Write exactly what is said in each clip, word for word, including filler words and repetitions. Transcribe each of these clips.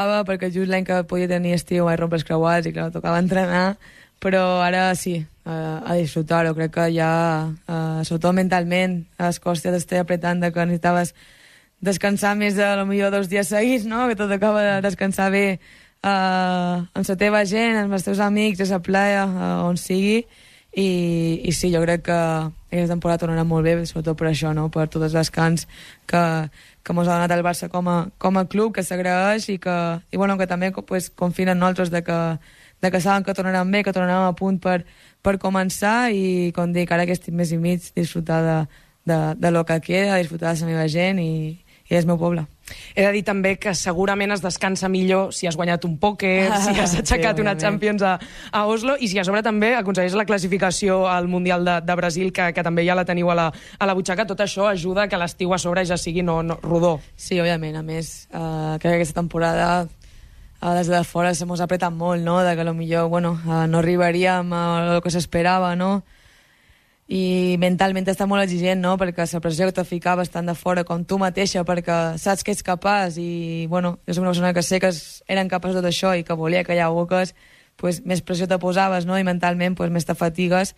perquè just l'any que podia tenir estiu vaig rompre els creuats i clar, tocava entrenar, però ara sí, a, a disfrutar-ho. Crec que ja, uh, sobretot mentalment, les costes t'estic apretant de que necessitaves descansar més de, potser dos dies seguits, no? Que tot acaba de descansar bé uh, amb la teva gent, amb els teus amics, a la playa, uh, on sigui, i, i sí, jo crec que aquesta temporada tornarà molt bé, sobretot per això, no? Per tots els descans que, que mos ha donat el Barça com a, com a club, que s'agraeix i que, i bueno, que també pues, confien en nosaltres de que, de que saben que tornarem bé, que tornarem a punt per, per començar i, com dic, ara aquest mes i mig, disfrutar de, de, de lo que queda, disfrutar de la meva gent i, i del meu poble. He de dir també que segurament es descansa millor si has guanyat un pòquer, si has aixecat sí, una Champions a, a Oslo i si a sobre també aconsegueix la classificació al Mundial de, de Brasil, que, que també ja la teniu a la, a la butxaca. Tot això ajuda que l'estiu a sobre ja sigui no, no, rodó. Sí, òbviament. A més, uh, crec que aquesta temporada uh, des de fora se mos ha apretat molt, no? De que potser bueno, uh, no arribaríem a el que s'esperava, no? I mentalment està molt exigent, no? Perquè la pressió que te ficaves tant de fora com tu mateixa, perquè saps que ets capaç i, bueno, jo soc una persona que sé que eren capaços de tot això i que volia que hi ha boques, pues, més pressió te posaves, no? I mentalment pues, més te fatigues.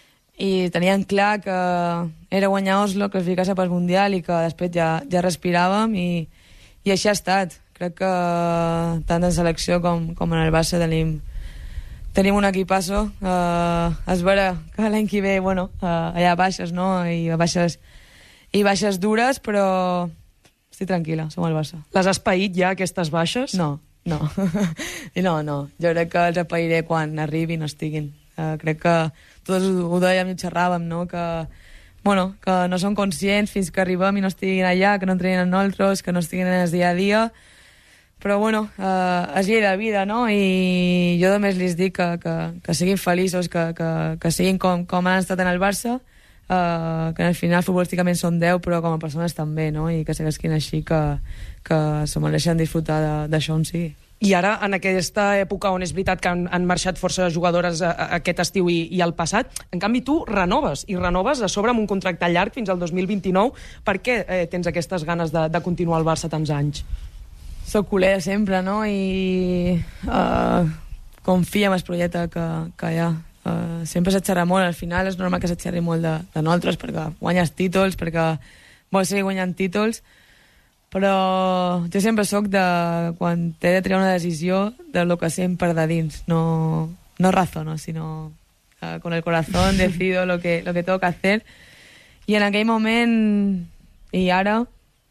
I tenien clar que era guanyar Oslo, classificar-se pel Mundial i que després ja, ja respiràvem i, i així ha estat. Crec que tant en selecció com, com en el Barça tenim Tenim un equipasso, uh, es veurà que l'any que ve, bueno, uh, hi ha baixes, no? I baixes, i baixes dures, però estic tranquil·la, som el Barça. Les has paït ja, aquestes baixes? No, no. no, no. Jo crec que els apairé quan arribin o estiguin. Uh, crec que tots ho dèiem i ho xerràvem, no? Que, bueno, que no són conscients fins que arribem i no estiguin allà, que no entrenin en nosaltres, que no estiguin en el dia a dia. Però, bueno, eh, és llei de vida, no? I jo només li dic que, que, que siguin feliços, que, que, que siguin com, com han estat en el Barça, eh, que al final futbolísticament són deu, però com a persones també, no? I que segueixin així, que, que se mereixen disfrutar d'això on sigui. I ara, en aquesta època on és veritat que han, han marxat força jugadores a, a aquest estiu i, i al passat, en canvi tu renoves, i renoves a sobre amb un contracte llarg fins al dos mil vint-i-nou. Per què eh, tens aquestes ganes de, de continuar al Barça tants anys? Soc culer sempre, no? I uh, confia en el projecte que, que hi ha. Uh, sempre s'atxerra molt, al final és normal que s'atxerri molt de, de nosaltres, perquè guanyes títols, perquè vols seguir guanyant títols, però jo sempre sóc de quan t'he de triar una decisió de lo que sent per de dins, no, no razono, sinó uh, con el corazón decido lo que, lo que tengo que hacer. I en aquell moment, i ara,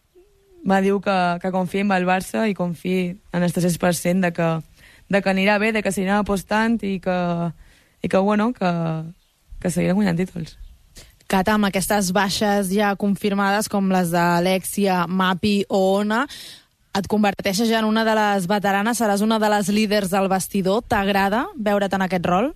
me diu que, que confiï en el Barça i confiï en el tres per cent de que, de que anirà bé, de que s'anirà apostant i que, i que, bueno, que, que seguirem guanyant títols. Cata, amb aquestes baixes ja confirmades com les d'Alexia, Mapi o Ona, et converteixes ja en una de les veteranes, seràs una de les líders del vestidor. T'agrada veure't en aquest rol?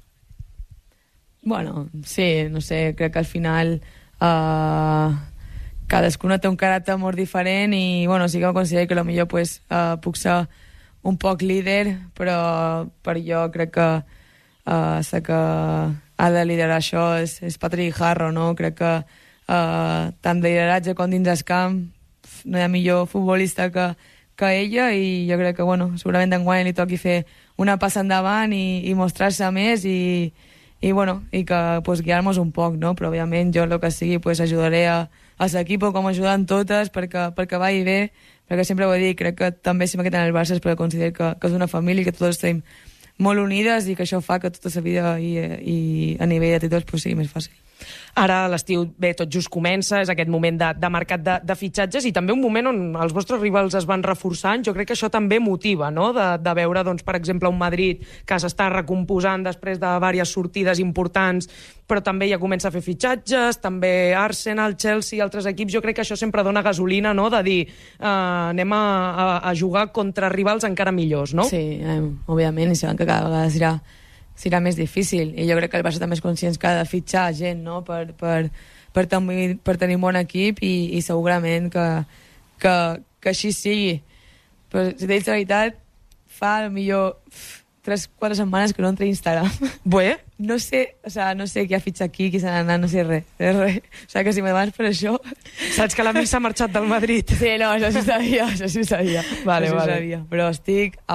Bueno, sí, no sé, crec que al final Uh, cadascuna té un caràcter molt diferent i bueno, sí que em considero que potser pues, uh, puc ser un poc líder, però per jo crec que uh, sé que ha de liderar això és, és Patrick Harro, no? Crec que uh, tant de lideratge com dins el camp no hi ha millor futbolista que, que ella i jo crec que bueno, segurament d'enguany li toqui fer una passa endavant i, i mostrar-se més i i, bueno, i que pues, guiar-nos un poc, no? Però òbviament jo el que sigui pues, ajudaré a, a l'equip com ajudant totes perquè, perquè vagi bé, perquè sempre ho he dit, crec que també si m'aquesten el Barça és perquè considero que, que és una família i que totes estem molt unides i que això fa que tota la vida i, i a nivell de títols pues, sigui més fàcil. Ara l'estiu, bé, tot just comença, és aquest moment de, de mercat de, de fitxatges i també un moment on els vostres rivals es van reforçant. Jo crec que això també motiva, no?, de, de veure, doncs, per exemple, un Madrid que s'està recomposant després de diverses sortides importants, però també ja comença a fer fitxatges, també Arsenal, Chelsea, altres equips. Jo crec que això sempre dona gasolina, no?, de dir eh, anem a, a, a jugar contra rivals encara millors, no? Sí, eh, òbviament, i sabem que cada vegada serà serà més difícil, i jo crec que el Barça també és conscient que ha de fitxar gent, no?, per, per, per, tenir, per tenir un bon equip i, i segurament que, que, que així sigui. Però si t'he dit la veritat, fa millor tres, quatre setmanes que no entro a Instagram. Bé. No sé, o sea, no sé qui ha fitxat aquí, qui se n'ha anat, no sé res, res, res. O sea, que si me demanes per això... Saps que l'amic s'ha marxat del Madrid? Sí, no, això sí ho sabia, això sí ho sabia. Vale, això sí ho vale. sabia. Però estic